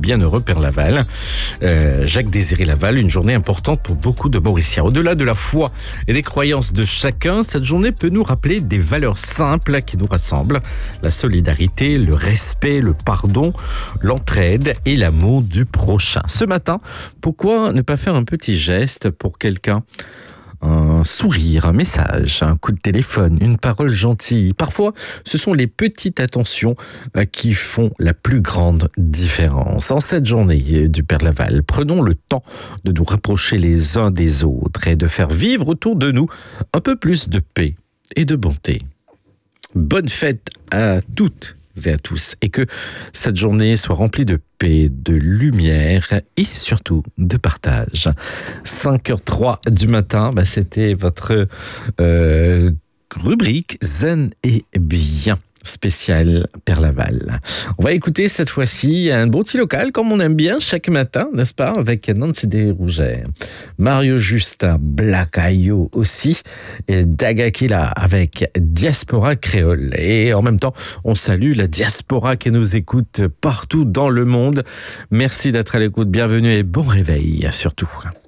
bienheureux Père Laval. Jacques Désiré Laval, une journée importante pour beaucoup de Mauriciens. Au-delà de la foi et des croyances de chacun, cette journée peut nous rappeler des valeurs simples qui nous rassemblent. La solidarité, le respect, le pardon, l'entraide et l'amour du prochain. Ce matin, pourquoi ne pas faire un petit geste pour quelqu'un ? Un sourire, un message, un coup de téléphone, une parole gentille. Parfois, ce sont les petites attentions qui font la plus grande différence. En cette journée du Père Laval, prenons le temps de nous rapprocher les uns des autres et de faire vivre autour de nous un peu plus de paix et de bonté. Bonne fête à toutes et à tous, et que cette journée soit remplie de paix, de lumière et surtout de partage. 5h03 du matin, c'était votre rubrique Zen et Bien spécial Père Laval. On va écouter cette fois-ci un bon petit local comme on aime bien chaque matin, n'est-ce pas, avec Nancy Desrougères, Mario Justin, Black Ayo aussi, et Dagakila avec Diaspora Créole. Et en même temps, on salue la diaspora qui nous écoute partout dans le monde. Merci d'être à l'écoute, bienvenue et bon réveil surtout.